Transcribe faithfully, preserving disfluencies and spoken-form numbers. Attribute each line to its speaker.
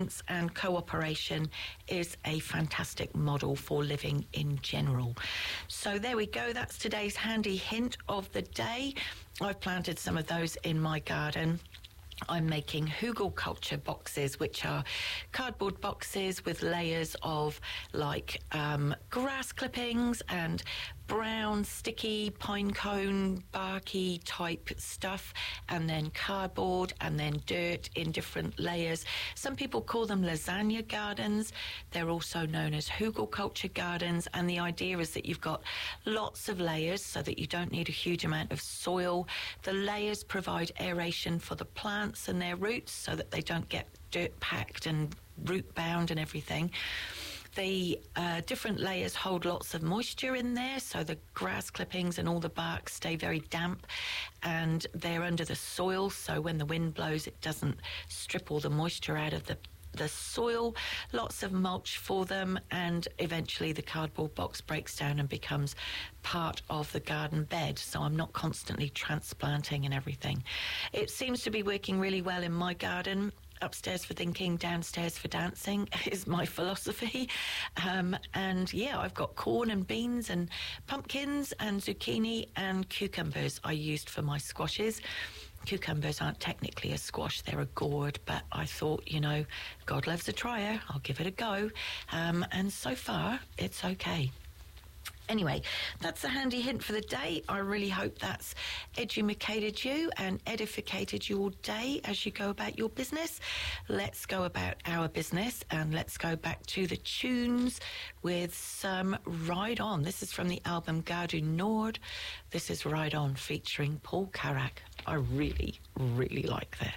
Speaker 1: tolerance and cooperation is a fantastic model for living in general. So there we go. That's today's handy hint of the day. I've planted some of those in my garden. I'm making hugelkultur boxes, which are cardboard boxes with layers of like um, grass clippings and brown, sticky, pine cone, barky type stuff, and then cardboard and then dirt in different layers. Some people call them lasagna gardens. They're also known as hugelkultur gardens, and the idea is that you've got lots of layers so that you don't need a huge amount of soil. The layers provide aeration for the plants and their roots so that they don't get dirt packed and root bound and everything. The uh, different layers hold lots of moisture in there, so the grass clippings and all the bark stay very damp, and they're under the soil, so when the wind blows it doesn't strip all the moisture out of the the soil. Lots of mulch for them, and eventually the cardboard box breaks down and becomes part of the garden bed, so I'm not constantly transplanting and everything. It seems to be working really well in my garden. Upstairs for thinking, downstairs for dancing is my philosophy. Um, and yeah, I've got corn and beans and pumpkins and zucchini and cucumbers I used for my squashes. Cucumbers aren't technically a squash, they're a gourd, but I thought, you know, God loves a trier, I'll give it a go. Um, and so far, it's okay. Anyway, that's a handy hint for the day. I really hope that's educated you and edificated your day as you go about your business. Let's go about our business and let's go back to the tunes with some Ride On. This is from the album Gare du Nord. This is Ride On featuring Paul Carrack. I really, really like this.